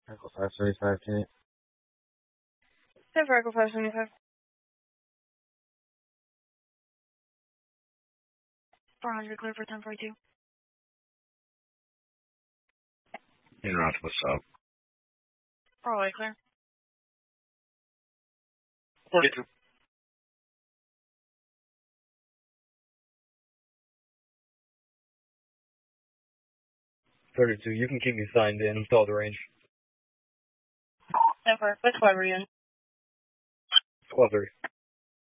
Echo 535, Kate. 10 for Echo 575. 400 clear for 1042. Interrupt, what's up? 408 clear. 42. 32, you can keep me signed in. Install the range. 10 for. Which squad were you in? Squad 30.